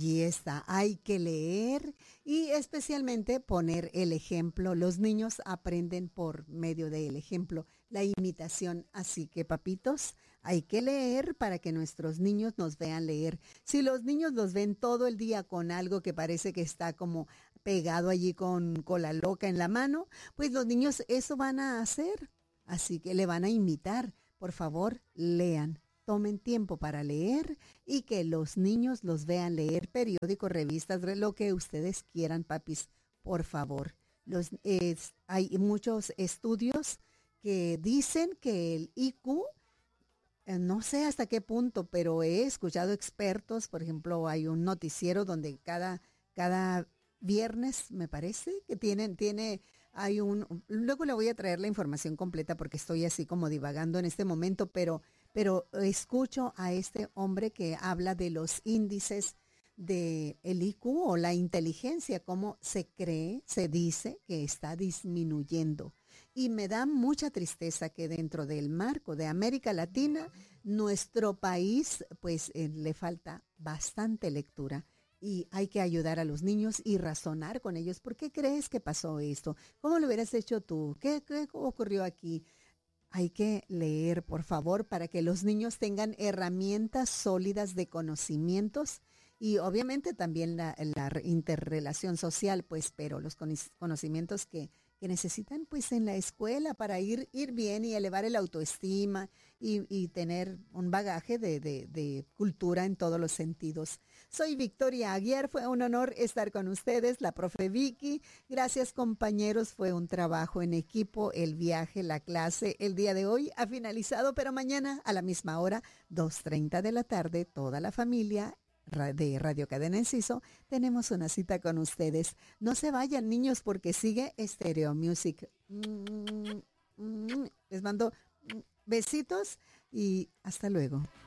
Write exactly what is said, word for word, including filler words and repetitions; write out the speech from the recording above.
Allí está, hay que leer y especialmente poner el ejemplo. Los niños aprenden por medio del ejemplo, la imitación. Así que, papitos, hay que leer para que nuestros niños nos vean leer. Si los niños los ven todo el día con algo que parece que está como pegado allí con cola loca en la mano, pues los niños eso van a hacer. Así que le van a imitar. Por favor, lean. Tomen tiempo para leer y que los niños los vean leer periódicos, revistas, lo que ustedes quieran, papis, por favor. Los, es, hay muchos estudios que dicen que el I Q, eh, no sé hasta qué punto, pero he escuchado expertos, por ejemplo, hay un noticiero donde cada, cada viernes, me parece, que tienen, tiene, hay un, luego le voy a traer la información completa porque estoy así como divagando en este momento, pero pero escucho a este hombre que habla de los índices de el I Q o la inteligencia, cómo se cree, se dice que está disminuyendo. Y me da mucha tristeza que dentro del marco de América Latina, nuestro país, pues eh, le falta bastante lectura. Y hay que ayudar a los niños y razonar con ellos. ¿Por qué crees que pasó esto? ¿Cómo lo hubieras hecho tú? ¿Qué, qué ocurrió aquí? Hay que leer, por favor, para que los niños tengan herramientas sólidas de conocimientos y obviamente también la, la interrelación social, pues, pero los conocimientos que, que necesitan, pues, en la escuela para ir, ir bien y elevar el autoestima y, y tener un bagaje de, de, de cultura en todos los sentidos. Soy Victoria Aguiar, fue un honor estar con ustedes, la profe Vicky. Gracias, compañeros, fue un trabajo en equipo, el viaje, la clase, el día de hoy ha finalizado, pero mañana a la misma hora, dos treinta de la tarde, toda la familia de Radio Cadena Enciso, tenemos una cita con ustedes. No se vayan, niños, porque sigue Stereo Music. Les mando besitos y hasta luego.